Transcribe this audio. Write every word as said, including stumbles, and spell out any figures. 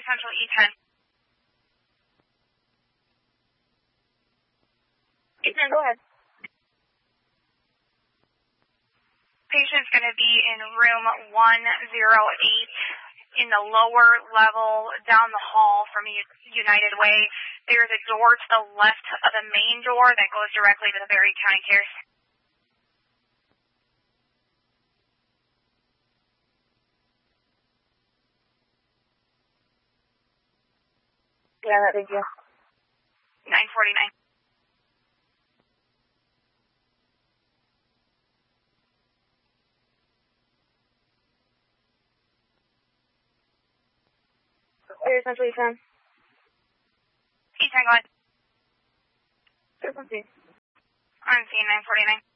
Central E ten. E ten, go ahead. Patient's going to be in room one oh eight in the lower level down the hall from United Way. There's a door to the left of the main door that goes directly to the Berry County Cares. Yeah, thank you. nine forty-nine. Air Central E ten. E ten, go ahead. Frequency. I'm seeing nine forty-nine.